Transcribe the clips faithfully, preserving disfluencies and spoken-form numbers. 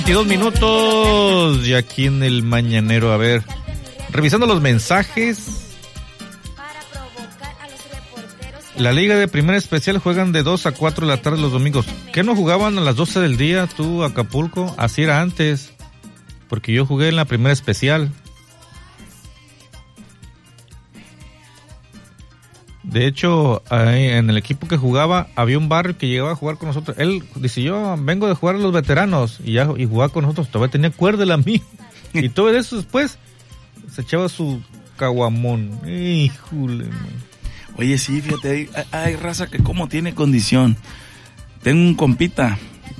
veintidós minutos y aquí en el mañanero, a ver, revisando los mensajes. La liga de primera especial juegan de dos a cuatro de la tarde los domingos. ¿Qué no jugaban a las doce del día tú, Acapulco? Así era antes, porque yo jugué en la primera especial. De hecho, ahí en el equipo que jugaba, había un barrio que llegaba a jugar con nosotros. Él dice, yo vengo de jugar a los veteranos, y ya y jugaba con nosotros. Todavía tenía cuerda el amigo. Y todo eso después se echaba su caguamón. Híjole, man. Oye, sí, fíjate, hay, hay raza que como tiene condición. Tengo un compita,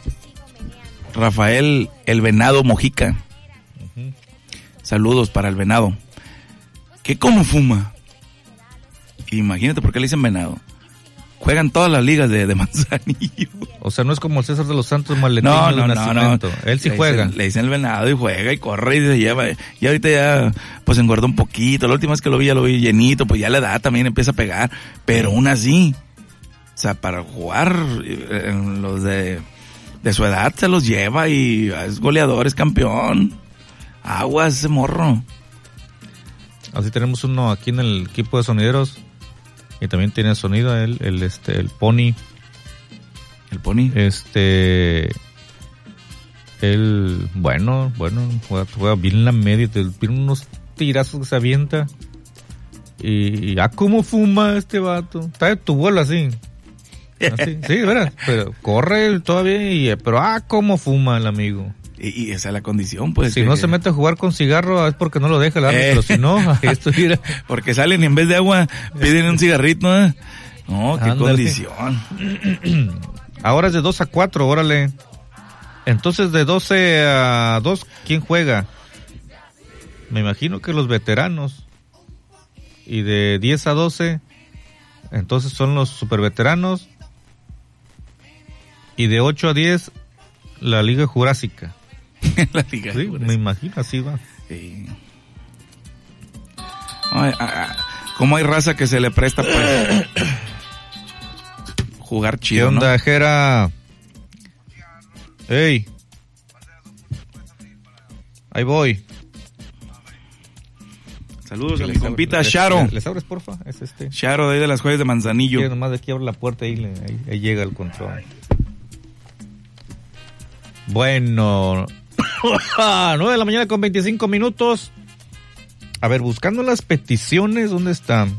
Rafael el Venado Mojica. Uh-huh. Saludos para el Venado. ¿Qué cómo fuma? Imagínate por qué le dicen Venado. Juegan todas las ligas de, de Manzanillo. O sea, no es como el César de los Santos Maletiño no, no, de no, nacimiento. No. Él sí le juega. Dicen, le dicen el Venado y juega y corre y se lleva. Y ahorita ya, pues engordó un poquito. La última vez que lo vi, ya lo vi llenito. Pues ya la edad también empieza a pegar. Pero aún así, o sea, para jugar, en los de, de su edad se los lleva y es goleador, es campeón. Aguas ese morro. Así tenemos uno aquí en el equipo de sonideros. Y también tiene sonido el, el este el Pony. El Pony. Este el bueno, bueno, juega, juega bien en la media, te tiene unos tirazos que se avienta. Y ah, cómo fuma este vato. Está de tu vuelo así. así sí, ¿verdad? Pero corre todavía y pero ah, cómo fuma el amigo. Y, y esa es la condición, pues. Si no se mete a jugar con cigarro es porque no lo deja el árbitro, eh. si no, esto mira. Porque salen y en vez de agua piden un cigarrito, ¿eh? No, qué Ándale. Condición. Ahora es de dos a cuatro, órale. Entonces de doce a dos, ¿quién juega? Me imagino que los veteranos. Y de diez a doce, entonces son los superveteranos. Y de ocho a diez, la Liga Jurásica. La Liga sí, Jurásica. Me imagino, así va. Sí. Ay, ah, ¿cómo hay raza que se le presta para jugar chido? ¿Qué onda, ¿no? Jera? Ey. Ahí voy. Saludos a mi compita Sharo. ¿Les, les abres, porfa? Es este. Sharo, de ahí de las Jueves de Manzanillo. Quiero nomás de aquí abre la puerta y ahí, ahí, ahí llega el control. Bueno, nueve de la mañana con veinticinco minutos. A ver, buscando las peticiones, ¿dónde están?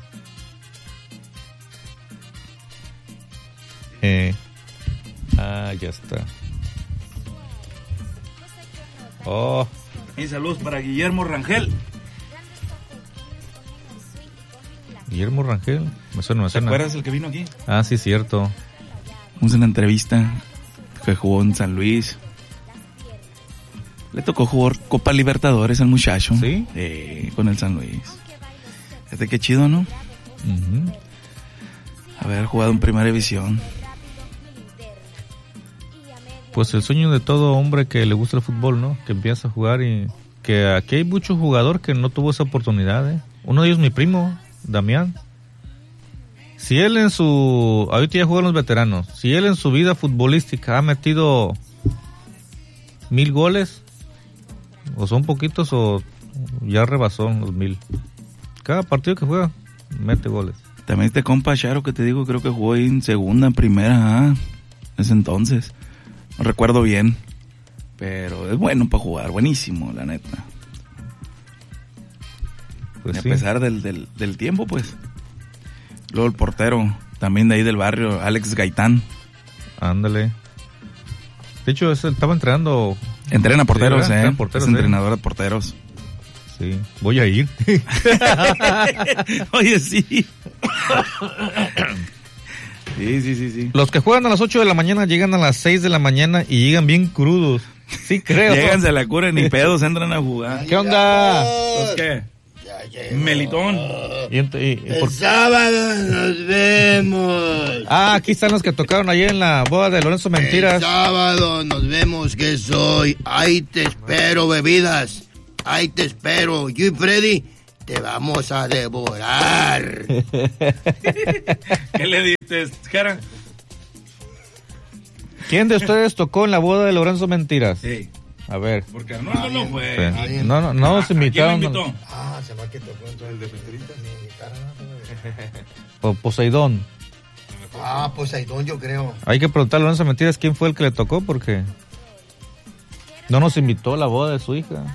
Eh, ah, ya está. Oh. Y saludos para Guillermo Rangel. Guillermo Rangel, me suena, me suena. ¿Te acuerdas el que vino aquí? Ah, sí, cierto. Vamos en la entrevista que jugó en San Luis. Le tocó jugar Copa Libertadores al muchacho. ¿Sí? Eh, con el San Luis. Fíjate qué chido, ¿no? Uh-huh. Haber jugado en Primera División. Pues el sueño de todo hombre que le gusta el fútbol, ¿no? Que empieza a jugar y... Que aquí hay muchos jugadores que no tuvo esa oportunidad, ¿eh? Uno de ellos mi primo, Damián. Si él en su... Ahorita ya juegan los veteranos. Si él en su vida futbolística ha metido mil goles... O son poquitos o ya rebasó los mil. Cada partido que juega, mete goles. También este compa Charo que te digo, creo que jugó ahí en segunda, en primera, ah, ese entonces. No recuerdo bien. Pero es bueno para jugar, buenísimo, la neta. Pues a sí. pesar del, del, del tiempo, pues. Luego el portero, también de ahí del barrio, Alex Gaitán. Ándale. De hecho, ese, estaba entrenando... Entrena porteros, sí, eh. Porteros, es entrenador de porteros. Sí, voy a ir. Oye, sí. Sí, sí, sí, sí. Los que juegan a las ocho de la mañana llegan a las seis de la mañana y llegan bien crudos. Sí, creo. Llegan, se la curan ni pedos, entran a jugar. ¿Qué onda? ¿Los qué? Melitón. Y, y, y por... El sábado nos vemos. Ah, aquí están los que tocaron ayer en la boda de Lorenzo Mentiras. El sábado nos vemos, que soy. Ahí te espero, bebidas. Ahí te espero. Yo y Freddy te vamos a devorar. ¿Qué le dices, Jera? ¿Quién de ustedes tocó en la boda de Lorenzo Mentiras? Sí. A ver. Porque Arnoldo no fue. Sí. No, no, no nos invitaron. ¿Quién me invitó? Ah, se me ha que tocó entonces el de Petrita. Me invitaron a Po- Poseidón. Ah, Poseidón, yo creo. Hay que preguntarle a Lorenzo Mentiras quién fue el que le tocó porque no nos invitó a la boda de su hija.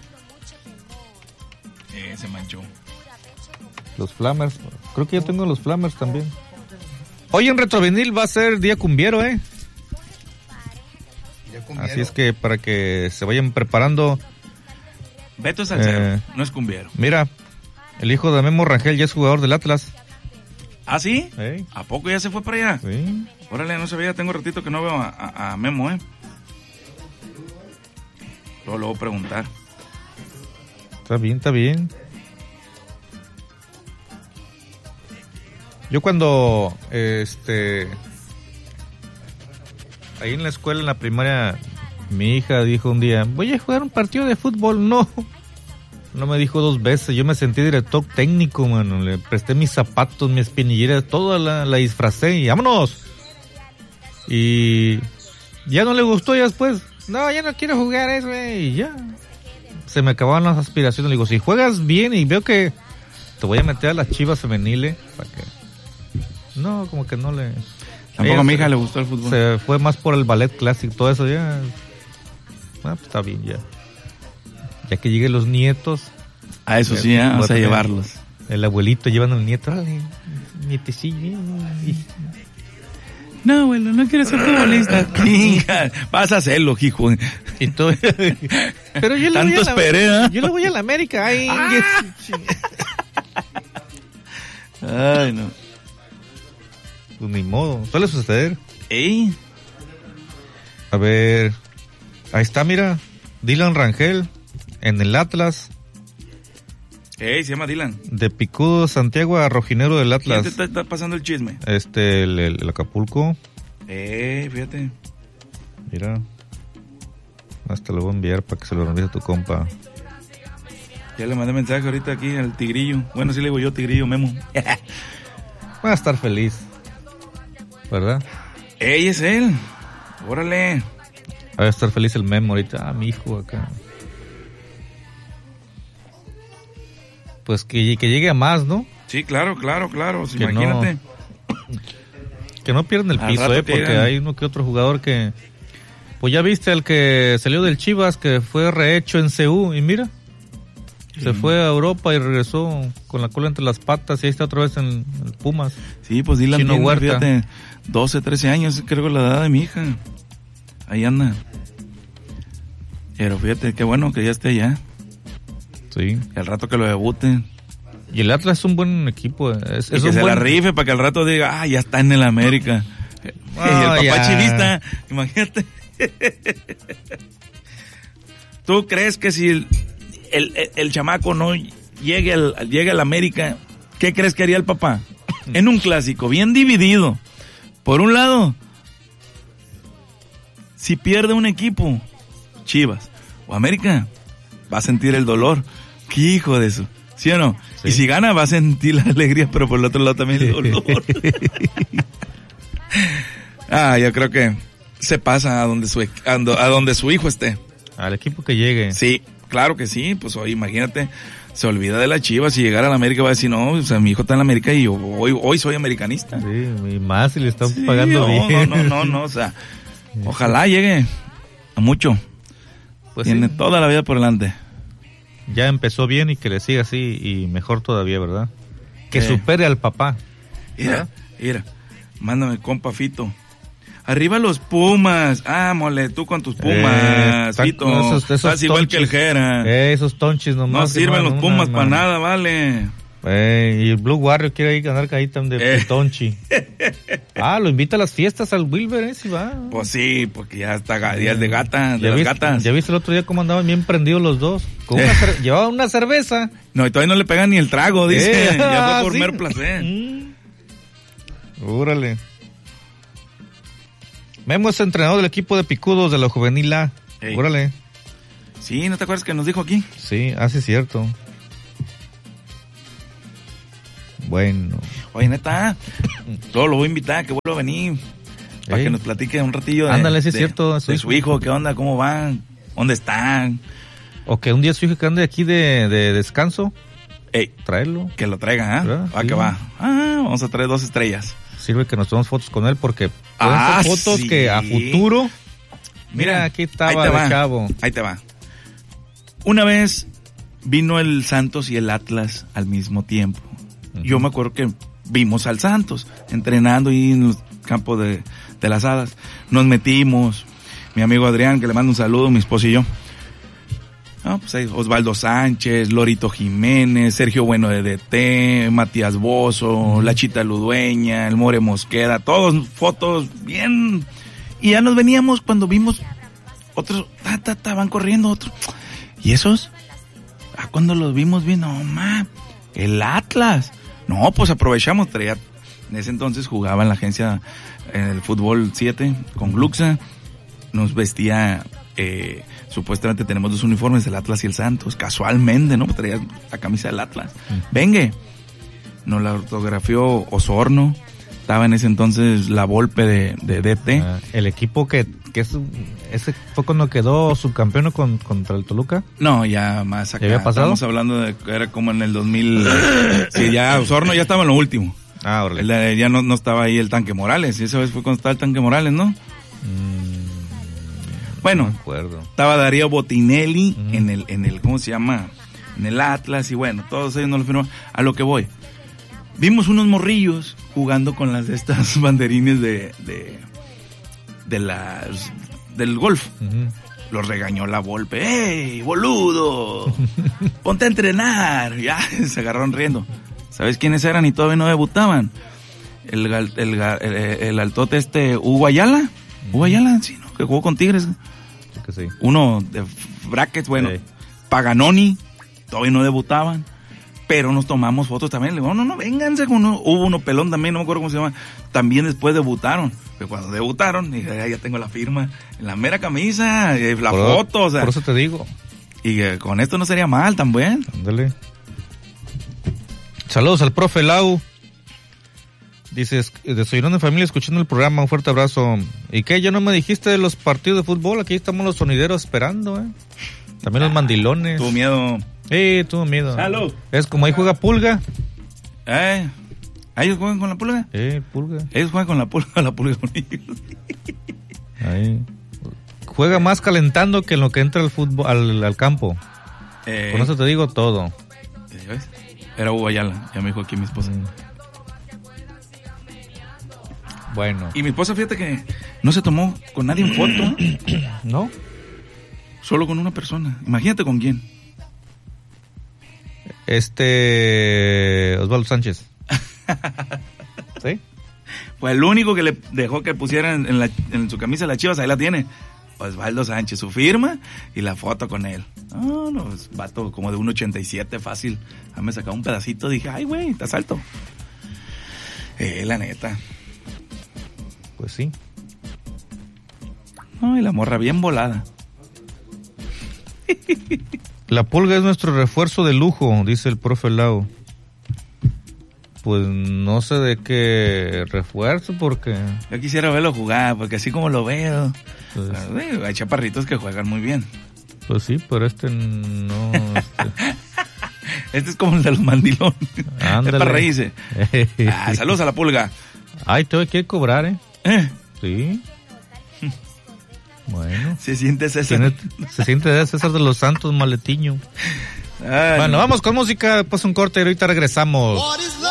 Eh, se manchó. Los Flamers. Creo que yo tengo los Flamers también. Hoy en Retrovinil va a ser día cumbiero, ¿eh? Ya cumbiero. Así es que para que se vayan preparando. Beto es salsero, Eh. no es cumbiero. Mira, el hijo de Memo Rangel ya es jugador del Atlas. ¿Ah, sí? ¿Eh? ¿A poco ya se fue para allá? Sí. Órale, no sabía, tengo ratito que no veo a, a, a Memo, ¿eh? Luego lo voy a preguntar. Está bien, está bien. Yo cuando, este, ahí en la escuela, en la primaria, mi hija dijo un día, voy a jugar un partido de fútbol. No, no me dijo dos veces. Yo me sentí director técnico, mano. Le presté mis zapatos, mi espinillera, toda la, la disfracé y vámonos. Y ya no le gustó ya después. No, ya no quiero jugar eso, eh. Y ya. Se me acababan las aspiraciones. Le digo, si juegas bien y veo que te voy a meter a las Chivas femeniles, para que... No, como que no le... Tampoco Ella a mi se- hija le gustó el fútbol. Se fue más por el ballet clásico, todo eso ya. Ah, pues está bien, ya. Ya que lleguen los nietos, A eso sí, ¿eh? Vamos a Bueno, llevarlos. el abuelito llevando al nieto. Órale, nietecillo. No, abuelo, no quiero ser futbolista. Hija, vas a hacerlo, hijo. Y todo. Pero yo le Tanto voy a la, esperé, ¿eh? yo le voy a la América. Ay, Ay, no. pues ni modo, suele suceder. Ey, A ver, ahí está, mira, Dylan Rangel en el Atlas, ey, se llama Dylan. de Picudo Santiago a Rojinero del ¿Quién te Atlas. está, está pasando el chisme? Este, el, el- el Acapulco, Ey, fíjate. mira. Hasta lo voy a enviar para que se lo envíe a tu compa. Ya le mandé mensaje ahorita aquí al tigrillo. Bueno, sí le digo yo, tigrillo, Memo. Va a estar feliz, ¿verdad? Ey, es él. Órale. Va a estar feliz el Memo ahorita. Ah, mi hijo acá. Pues que, que llegue a más, ¿no? Sí, claro, claro, claro. Que Imagínate. Que no pierdan el Al piso, rato eh, que porque llegan. hay uno que otro jugador que... Pues ya viste el que salió del Chivas, que fue rehecho en C U, y mira, se fue a Europa y regresó con la cola entre las patas, y ahí está otra vez en, en Pumas. Sí, pues Dylan Chino tiene, Huerta. fíjate, doce, trece años, creo que la edad de mi hija. Ahí anda. Pero fíjate, qué bueno que ya esté allá. Sí. Que al rato que lo debuten. Y el Atlas es un buen equipo. Es, Y es que un se buen... la rife para que al rato diga, ah, ya está en el América. Ah, y el papá ya. chivista, imagínate. ¿Tú crees que si el, el, el, el chamaco no llegue al, llegue al América, qué crees que haría el papá? En un clásico, bien dividido. Por un lado, si pierde un equipo, Chivas o América, va a sentir el dolor. ¿Qué hijo de eso? ¿Sí o no? Sí. Y si gana, va a sentir la alegría, pero por el otro lado también el dolor. Ah, yo creo que se pasa a donde su, a do- a donde su hijo esté. Al equipo que llegue. Sí, claro que sí. Pues hoy, imagínate, se olvida de la Chivas. Si llegara a la América va a decir, no, o sea, mi hijo está en la América y yo hoy, hoy soy americanista. Sí, y más si le están Sí, pagando no, bien. no, no, no, no, o sea, ojalá llegue a mucho. Pues Tiene sí, toda la vida por delante. ya empezó bien y que le siga así y mejor todavía, ¿verdad? Que Sí. supere al papá. Mira, mira, mándame compa Fito. Arriba los Pumas. Ah, mole, tú con tus Pumas, Eh, Fito. esos- esos Estás igual que el tonchis. Jera. Eh, esos tonchis nomás. no que sirven los una, Pumas para man. nada, vale. Eh, y el Blue Warrior quiere ahí ganar ahí también de Eh. tonchi. Ah, lo invita a las fiestas al Wilber, eh, si va. Pues sí, porque ya está ga- ya es de gata, de ¿Ya las viste, gatas. ya viste el otro día cómo andaban bien prendidos los dos. Con Eh. una cer- llevaban una cerveza. No, y todavía no le pegan ni el trago, dice. Eh, ya ah, fue por sí. mero placer. Mm. Órale. Memo es entrenador del equipo de picudos de la juvenil A. Ey. Órale. Sí, ¿no te acuerdas que nos dijo aquí? Sí, así es cierto. Bueno. Oye, neta, todo lo voy a invitar, que vuelva a venir. Para Ey. que nos platique un ratillo de, Ándale, sí es de- cierto, a su de hijo. su hijo, qué onda, cómo va, ¿Dónde están? O que un día su hijo que ande aquí de, de descanso, Ey, traerlo. que lo traigan, ¿ah? ¿Verdad? ¿A Sí. qué va? Ah, vamos a traer dos estrellas. Sirve que nos tomemos fotos con él porque pueden Ah, ser fotos sí. que a futuro... Mira, Mira, aquí ahí estaba te de va. chavo. Ahí te va. Una vez vino el Santos y el Atlas al mismo tiempo. Ujú. Yo me acuerdo que vimos al Santos entrenando ahí en el campo de, de las Hadas. Nos metimos, mi amigo Adrián, que le mando un saludo, mi esposo y yo. No, pues ahí Osvaldo Sánchez, Lorito Jiménez, Sergio Bueno de D T, Matías Bozo, La Chita Ludueña, el More Mosqueda, todos fotos bien. Y ya nos veníamos cuando vimos otros, ta, ta, ta, van corriendo otros. ¿Y esos? Ah, cuando los vimos bien, no, ma, el Atlas. No, pues aprovechamos, traía, en ese entonces jugaba en la agencia, en el fútbol siete, con Gluxa, nos vestía, eh, supuestamente tenemos dos uniformes, el Atlas y el Santos, casualmente, ¿no? Traía la camisa del Atlas. Venga, nos la ortografió Osorno, estaba en ese entonces la Volpe de, de D T. Ah, el equipo que, que es, ese fue cuando quedó subcampeón con, contra el Toluca. No, ya más acá. ¿Ya había pasado? Estamos hablando de que era como en el dos mil. Sí, ya Osorno ya estaba en lo último. Ah, órale. El de- ya no, no estaba ahí el Tanque Morales. Y esa vez fue cuando estaba el Tanque Morales, ¿no? Mm, Bueno, no me acuerdo. estaba Darío Botinelli Ujú. en el, en el, ¿cómo se llama? En el Atlas, y bueno, todos ellos no lo firmaron. A lo que voy. Vimos unos morrillos jugando con las de estas banderines de, de, de las, del golf. Ujú. Los regañó la Volpe. ¡Ey, boludo! Ponte a entrenar. Ya, se agarraron riendo. ¿Sabes quiénes eran y todavía no debutaban? El, gal- el, ga- el, el altote este, Hugo Ayala. Hugo Ayala, sí, ¿no? Que jugó con Tigres. Sí que sí. Uno de brackets, bueno. Sí. Paganoni, todavía no debutaban. Pero nos tomamos fotos también. Le digo, no, no, no, vénganse. Uno, hubo uno pelón también, no me acuerdo cómo se llama. También después debutaron. Pero cuando debutaron, dije, "Ay, ya tengo la firma. En la mera camisa, eh, la Por- foto, o sea. Por eso te digo. Y eh, con esto no sería mal también. Ándale. Saludos al profe Lau. Dices, desayunando en familia, escuchando el programa, un fuerte abrazo. ¿Y qué? ¿Ya no me dijiste de los partidos de fútbol? Aquí estamos los sonideros esperando, ¿eh? También los mandilones. Tuvo miedo. Sí, tuvo miedo. Salud. Es como ahí juega Pulga. Eh, ¿ellos juegan con la pulga? Eh, Pulga. Ellos juegan con la pulga, la pulga con ellos. Ahí. Juega más calentando que en lo que entra al fútbol, al, al campo. Eh, Con eso te digo todo. ¿ya ves? Era Hugo Ayala, ya me dijo aquí mi esposa. Mm. Bueno. Y mi esposa, fíjate que no se tomó con nadie en foto, ¿No? solo con una persona. Imagínate con quién. Este... Osvaldo Sánchez. ¿Sí? Pues el único que le dejó que pusiera en, en la- en su camisa las Chivas, ahí la tiene. Osvaldo Sánchez, su firma y la foto con él. No, no, es vato como de uno ochenta y siete, fácil. Ah, me sacaba un pedacito, dije, ay, güey, estás alto. Eh, la neta. Pues sí. No, y la morra bien volada. La Pulga es nuestro refuerzo de lujo, dice el profe Lau. Pues no sé de qué refuerzo, porque... Yo quisiera verlo jugar, porque así como lo veo, Pues, eh, hay chaparritos que juegan muy bien. pues sí, pero este no... Este... Este es como el de los mandilones. Ándale. Es para reírse. Ah, saludos a la Pulga. Ay, te voy a querer cobrar, ¿eh? Eh, Sí. Bueno. se siente César. Tiene- se siente de César de los Santos, maletiño. Ay, Bueno, no. vamos con música, pues un corte y ahorita regresamos.